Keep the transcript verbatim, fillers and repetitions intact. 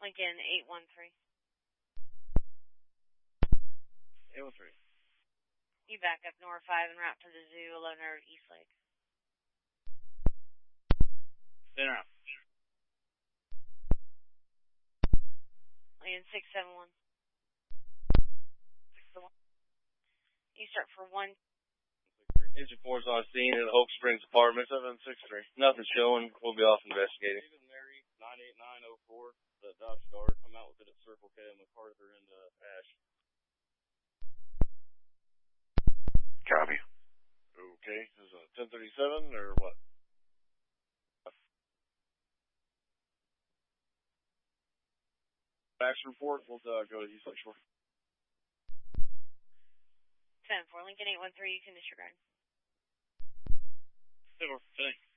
Lincoln eight one three. eight one three. You back up Nora five en route to the zoo, eleven hundred East Lake. In route. Land six seven one. six seven one. You start for one. Engine four is on scene in the Hope Springs apartment, seven six three. Nothing showing. We'll be off investigating. Stephen Mary, nine eight nine oh four, the Dodge Star. Come out with it at Circle K and MacArthur and uh, Ash. Copy. Okay, this is a ten thirty-seven or what? Action report, we'll uh, go to East Lake Shore. ten four, Lincoln eight one three, you can disregard. ten four, thanks.